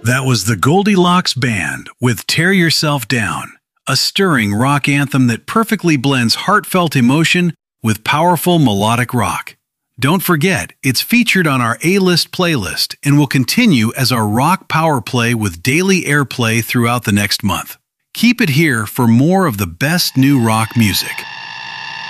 That was the Goldilocks Band with Tear Yourself Down, a stirring rock anthem that perfectly blends heartfelt emotion with powerful melodic rock. Don't forget, it's featured on our A-List playlist and will continue as our rock power play with daily airplay throughout the next month. Keep it here for more of the best new rock music.